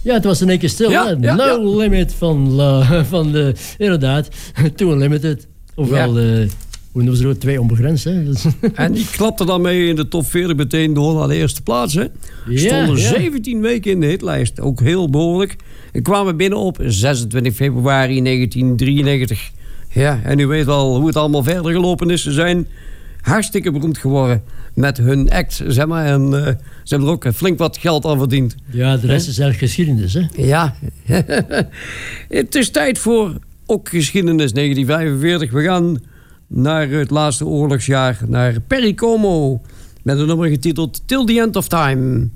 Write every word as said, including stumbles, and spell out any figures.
Ja, het was in één keer stil. Ja, hè? ja, no ja. Limit van, La, van de... Inderdaad, Too Unlimited. Ofwel, Ja. uh, hoe noemen ze het? Twee onbegrensd, hè? En die klapte dan mee in de top veertig meteen door naar de eerste plaats. Hè. Ja, Stonden ja. zeventien weken in de hitlijst. Ook heel behoorlijk. En kwamen binnen op zesentwintig februari negentien drieënnegentig. Ja, en u weet wel hoe het allemaal verder gelopen is. Ze zijn hartstikke beroemd geworden met hun act, zeg maar. En uh, ze hebben er ook flink wat geld aan verdiend. Ja, de rest is eigenlijk geschiedenis, hè? Ja. Het is tijd voor ook geschiedenis negentien vijfenveertig. We gaan naar het laatste oorlogsjaar, naar Perry Como. Met een nummer getiteld Till the End of Time.